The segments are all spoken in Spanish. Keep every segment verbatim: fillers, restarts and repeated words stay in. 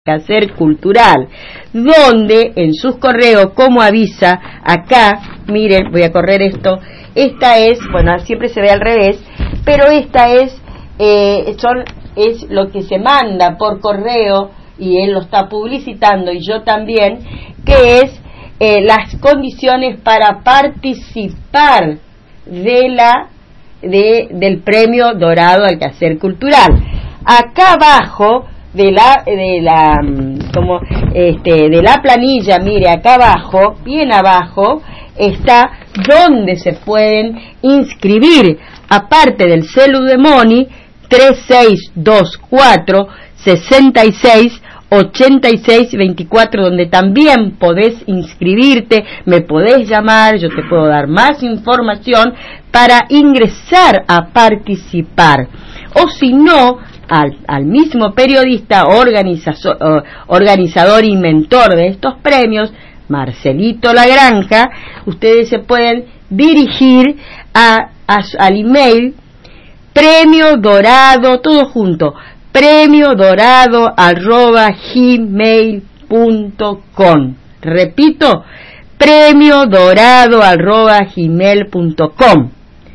Quehacer Cultural, donde en sus correos, como avisa acá, miren, voy a correr esto, esta es, bueno, siempre se ve al revés, pero esta es, eh, son, es lo que se manda por correo, y él lo está publicitando, y yo también, que es eh, las condiciones para participar de la de, del Premio Dorado al Quehacer Cultural. Acá abajo de la de la como este de la planilla, mire, acá abajo, bien abajo, está donde se pueden inscribir, aparte del celu de Moni, tres seis dos cuatro sesenta y seis ochenta y seis veinticuatro, donde también podés inscribirte, me podés llamar, yo te puedo dar más información para ingresar a participar. O si no, al, al mismo periodista, organizador, organizador y mentor de estos premios, Marcelito Lagranja, ustedes se pueden dirigir a, a, al email premio dorado, todo junto, premio dorado arroba gmail punto com. Repito, premio dorado arroba gmail punto com.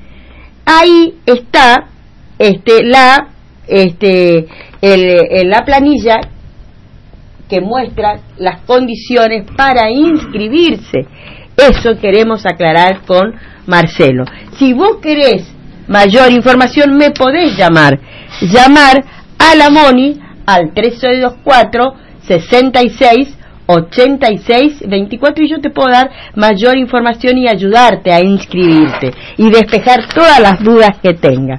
Ahí está este la este el, el, la planilla que muestra las condiciones para inscribirse. Eso queremos aclarar con Marcelo. Si vos querés mayor información, me podés llamar. Llamar a la Moni al tres seis dos cuatro sesenta y seis ochenta y seis veinticuatro, y yo te puedo dar mayor información y ayudarte a inscribirte y despejar todas las dudas que tengas.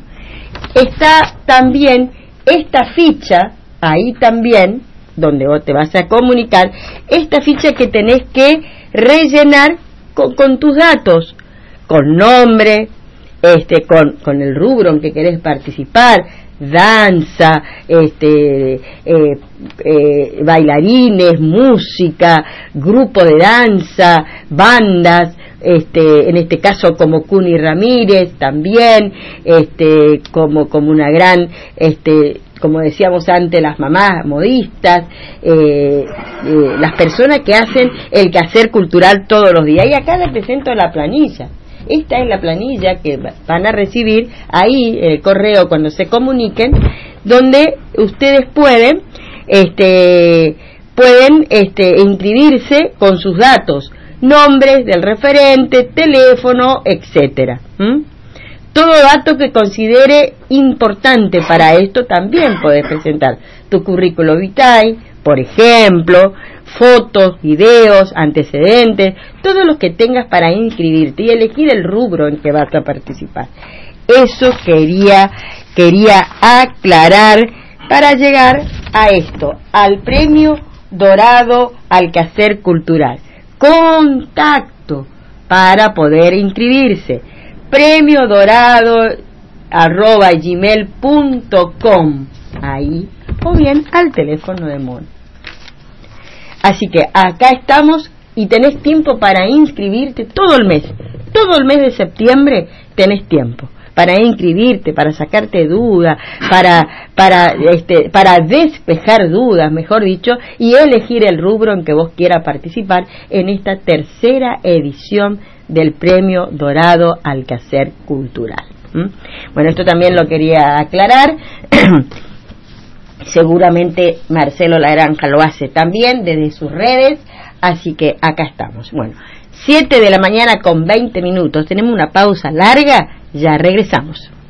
Está también esta ficha, ahí también, donde vos te vas a comunicar, esta ficha que tenés que rellenar con, con tus datos, con nombre, este, con, con el rubro en que querés participar, danza, este, eh, eh, bailarines, música, grupo de danza, bandas, este, en este caso como Cuni Ramírez también, este, como como una gran, este, como decíamos antes, las mamás modistas, eh, eh, las personas que hacen el quehacer cultural todos los días. Y acá les presento la planilla. Esta es la planilla que van a recibir ahí, el correo, cuando se comuniquen, donde ustedes pueden este pueden este inscribirse con sus datos, nombres del referente, teléfono, etcétera. ¿Mm? Todo dato que considere importante para esto también podés presentar. Tu currículo vitae, por ejemplo, fotos, videos, antecedentes, todo lo que tengas para inscribirte y elegir el rubro en que vas a participar. Eso quería quería aclarar para llegar a esto, al Premio Dorado al Quehacer Cultural. Contacto para poder inscribirse. Premio dorado arroba gmail punto com, ahí, o bien al teléfono de Mon. Así que acá estamos y tenés tiempo para inscribirte todo el mes. Todo el mes de septiembre tenés tiempo para inscribirte, para sacarte dudas, para para este para despejar dudas, mejor dicho, y elegir el rubro en que vos quieras participar en esta tercera edición del Premio Dorado al Quehacer Cultural. ¿Mm? Bueno, esto también lo quería aclarar. Seguramente Marcelo Lagranja lo hace también desde sus redes, así que acá estamos. Bueno, siete de la mañana con veinte minutos, tenemos una pausa larga, ya regresamos.